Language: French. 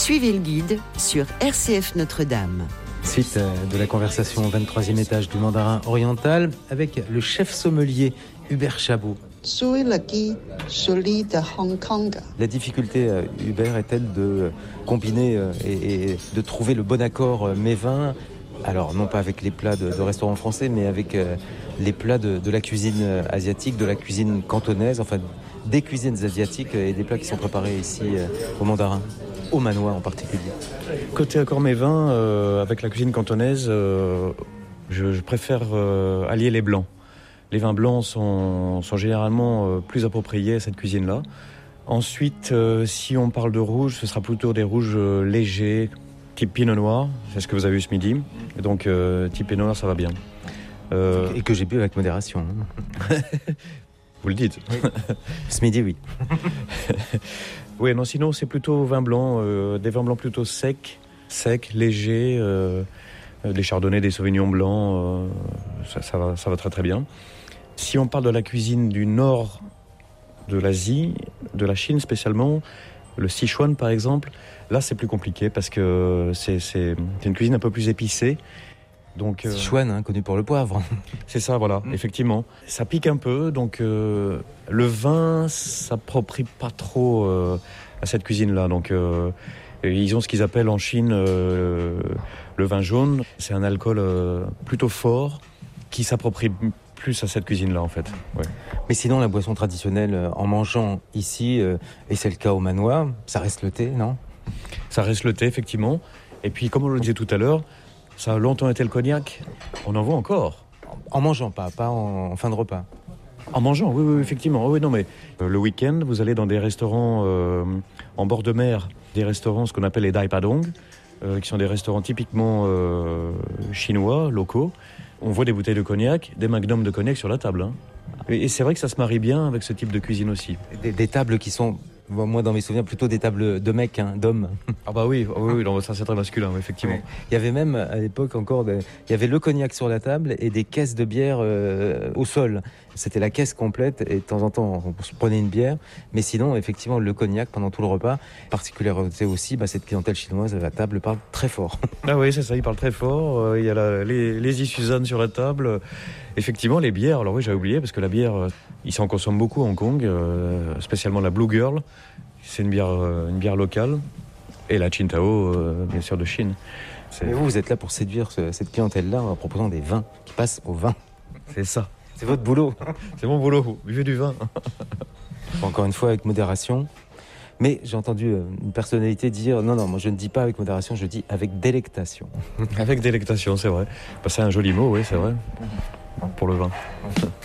Suivez le guide sur RCF Notre-Dame. Suite de la conversation au 23e étage du Mandarin oriental avec le chef sommelier Hubert Chabot. La difficulté, Hubert, est-elle de combiner et de trouver le bon accord mets-vins, alors non pas avec les plats de restaurants français, mais avec les plats de la cuisine asiatique, de la cuisine cantonaise, enfin des cuisines asiatiques et des plats qui sont préparés ici au Mandarin, au manoir en particulier. Côté accord mets-vins, avec la cuisine cantonaise, je préfère allier les blancs. Les vins blancs sont généralement plus appropriés à cette cuisine-là. Ensuite, si on parle de rouge, ce sera plutôt des rouges légers, type pinot noir. C'est ce que vous avez eu ce midi. Et donc, type pinot noir, ça va bien. Et que j'ai bu avec modération. Vous le dites. Oui. Ce midi, oui. Oui, non, sinon, c'est plutôt vin blanc, des vins blancs plutôt secs, légers, des chardonnays, des sauvignons blancs, ça va très très bien. Si on parle de la cuisine du nord de l'Asie, de la Chine spécialement, le Sichuan par exemple, là c'est plus compliqué parce que c'est une cuisine un peu plus épicée. Donc, Sichuan, connu pour le poivre. C'est ça, voilà, effectivement. Ça pique un peu, donc le vin s'approprie pas trop à cette cuisine-là. Donc ils ont ce qu'ils appellent en Chine le vin jaune. C'est un alcool plutôt fort qui s'approprie plus à cette cuisine-là, en fait. Ouais. Mais sinon, la boisson traditionnelle, en mangeant ici, et c'est le cas au manoir, ça reste le thé, non ? Ça reste le thé, effectivement. Et puis, comme on le disait tout à l'heure, ça a longtemps été le cognac. On en voit encore. En mangeant, pas en fin de repas. En mangeant, oui, effectivement. Oui, non, mais le week-end, vous allez dans des restaurants en bord de mer, des restaurants, ce qu'on appelle les Dai Padong, qui sont des restaurants typiquement chinois, locaux. On voit des bouteilles de cognac, des magnums de cognac sur la table. Hein. Et c'est vrai que ça se marie bien avec ce type de cuisine aussi. Des tables qui sont, moi dans mes souvenirs, plutôt des tables de mecs, d'hommes. Ah bah oui, non, ça c'est très masculin, effectivement. Oui. Il y avait même à l'époque encore, il y avait le cognac sur la table et des caisses de bière au sol. C'était la caisse complète et de temps en temps on se prenait une bière. Mais sinon, effectivement, le cognac pendant tout le repas, particularité aussi, cette clientèle chinoise à la table parle très fort. Ah oui, c'est ça, il parle très fort. Il y a les Suzanne sur la table. Effectivement, les bières, alors oui, j'avais oublié, parce que la bière, ils s'en consomment beaucoup à Hong Kong, spécialement la Blue Girl. C'est une bière locale. Et la Qingdao, bien sûr, de Chine. Mais vous êtes là pour séduire cette clientèle-là en proposant des vins qui passent au vin. C'est ça. C'est votre boulot. C'est mon boulot, buvez du vin. Encore une fois, avec modération. Mais j'ai entendu une personnalité dire « Non, moi je ne dis pas avec modération, je dis avec délectation. » Avec délectation, c'est vrai. C'est un joli mot, oui, c'est vrai, pour le vin.